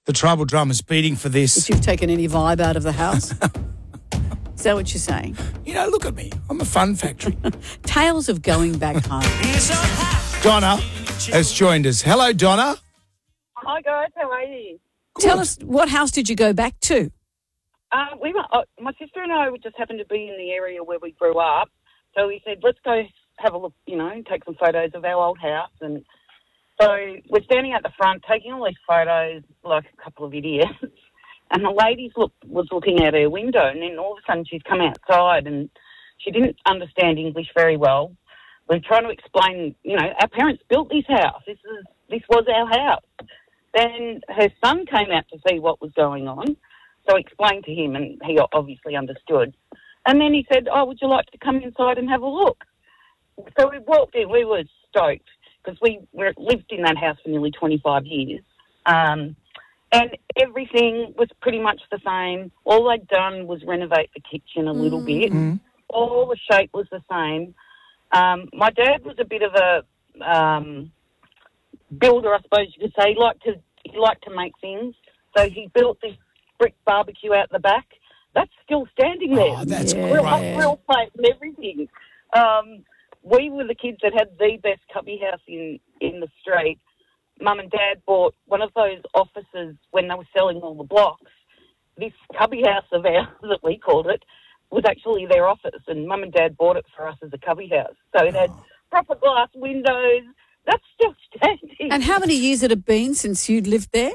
the tribal drum is beating for this. If you've taken any vibe out of the house. Is that what you're saying? You know, look at me. I'm a fun factory. Tales of going back home. Donna has joined us. Hello, Donna. Hi guys, how are you? Tell us, what house did you go back to? My sister and I just happened to be in the area where we grew up, so we said, let's go have a look, take some photos of our old house. And so we're standing at the front taking all these photos like a couple of idiots, and the lady was looking out her window, and then all of a sudden she's come outside and she didn't understand English very well. We're trying to explain, our parents built this house. This was our house. Then her son came out to see what was going on, so I explained to him, and he obviously understood. And then he said, would you like to come inside and have a look? So we walked in. We were stoked because we lived in that house for nearly 25 years. And everything was pretty much the same. All they'd done was renovate the kitchen a little bit. All the shape was the same. My dad was a bit of a builder, I suppose you could say. He liked to make things. So he built this brick barbecue out the back. That's still standing there. Oh, that's real plate and everything. We were the kids that had the best cubby house in the street. Mum and Dad bought one of those offices when they were selling all the blocks. This cubby house of ours, that we called it, was actually their office, and Mum and Dad bought it for us as a cubby house. So it had proper glass windows. That's still standing. And how many years had it been since you'd lived there?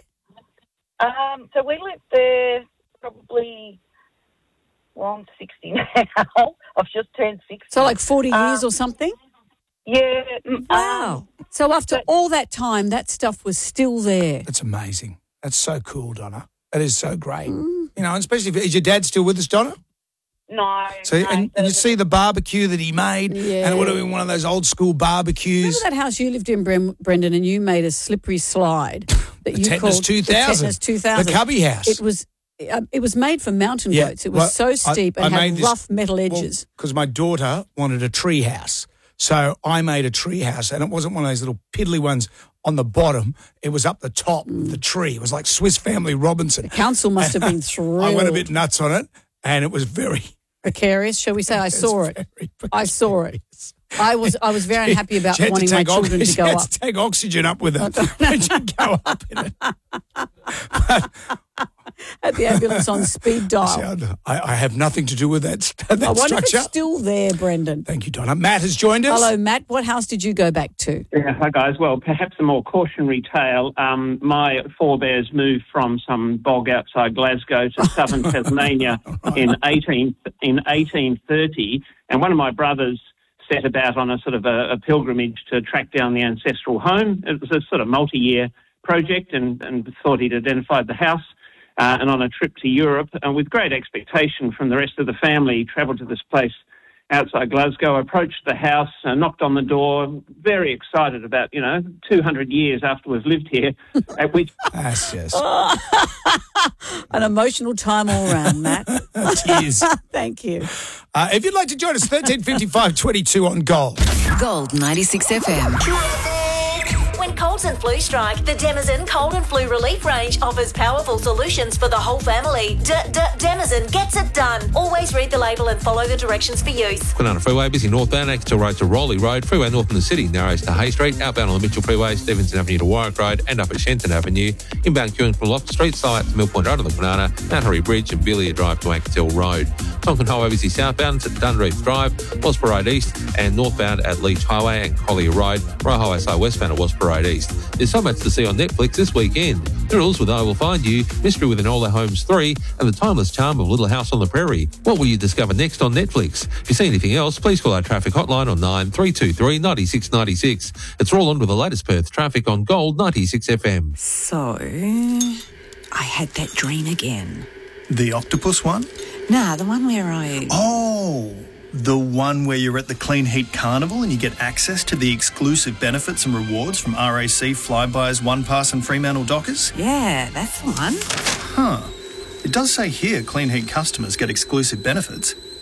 So we lived there probably, I'm 60 now. I've just turned 60. So like 40 years or something? Yeah. Wow. So after all that time, that stuff was still there. That's amazing. That's so cool, Donna. That is so great. And especially, is your dad still with us, Donna? No. So, and you see the barbecue that he made, and it would have been one of those old school barbecues. Remember that house you lived in, Brendan, and you made a slippery slide that you called 2000. The Tetanus 2000. The cubby house. It was made for mountain goats. It was so steep and had rough metal edges. Because my daughter wanted a tree house. So I made a tree house, and it wasn't one of those little piddly ones on the bottom. It was up the top of the tree. It was like Swiss Family Robinson. The council must have been thrilled. I went a bit nuts on it, and it was very precarious, shall we say? I saw it. I saw it. I was very unhappy about wanting my children to go up. You had to take oxygen up with it when you go up in it. Had the ambulance on speed dial. I have nothing to do with that structure. I wonder if it's still there, Brendan. Thank you, Donna. Matt has joined us. Hello, Matt. What house did you go back to? Yeah, hi, guys. Well, perhaps a more cautionary tale. My forebears moved from some bog outside Glasgow to southern Tasmania in 1830, and one of my brothers set about on a sort of a pilgrimage to track down the ancestral home. It was a sort of multi-year project, and thought he'd identified the house. And on a trip to Europe, and with great expectation from the rest of the family, travelled to this place outside Glasgow, approached the house, knocked on the door, very excited about, 200 years after we've lived here, at which... That's just... An emotional time all round, Matt. Cheers. Thank you. If you'd like to join us, 135522 on Gold. Gold 96 FM. When colds and flu strike, the Denizen Cold and Flu Relief Range offers powerful solutions for the whole family. Denizen gets it done. Always read the label and follow the directions for use. Kwinana Freeway, busy northbound, Axel Road to Rowley Road, freeway north in the city, narrows to Hay Street, outbound on the Mitchell Freeway, Stevenson Avenue to Warwick Road, and up at Shenton Avenue, inbound queuing from Loftus Street, slow out to Mill Point Road on the Kwinana, Mount Harry Bridge, and Billia Drive to Axel Road. Tonkin Highway, busy southbound at Dunreef Drive, Wasper Road East, and northbound at Leach Highway and Collier Road, Royal Highway Side westbound at Wasper Road East. There's so much to see on Netflix this weekend. Thrills with I Will Find You, Mystery Within All Our Homes 3, and the timeless charm of Little House on the Prairie. What will you discover next on Netflix? If you see anything else, please call our traffic hotline on 9323 9696. It's Roland with the latest Perth traffic on Gold 96 FM. So, I had that dream again. The octopus one? Nah, the one where I... Oh, the one where you're at the Clean Heat Carnival and you get access to the exclusive benefits and rewards from RAC, Flybuys, OnePass and Fremantle Dockers? Yeah, that's the one. Huh. It does say here Clean Heat customers get exclusive benefits.